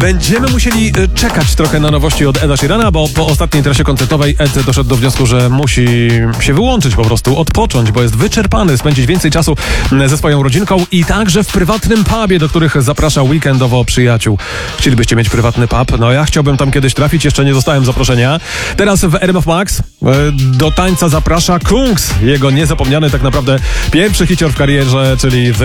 Będziemy musieli czekać trochę na nowości od Eda Sheerana, bo po ostatniej trasie koncertowej Ed doszedł do wniosku, że musi się wyłączyć po prostu, odpocząć, bo jest wyczerpany, spędzić więcej czasu ze swoją rodzinką i także w prywatnym pubie, do których zaprasza weekendowo przyjaciół. Chcielibyście mieć prywatny pub? No ja chciałbym tam kiedyś trafić, jeszcze nie dostałem zaproszenia. Teraz w RMF Max do tańca zaprasza Kungs, jego niezapomniany tak naprawdę pierwszy hicior w karierze, czyli